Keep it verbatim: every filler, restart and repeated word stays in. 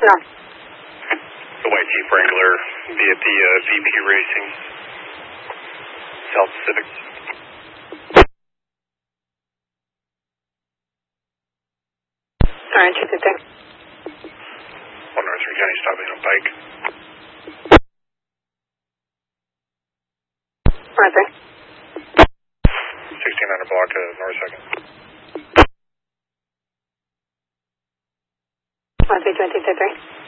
No. The white Jeep Wrangler, be at the uh, V P Racing, South Pacific. Alright, two fifty. one North three County, stopping on Pike. Right there. sixteen hundred block of North second. one three twenty-three.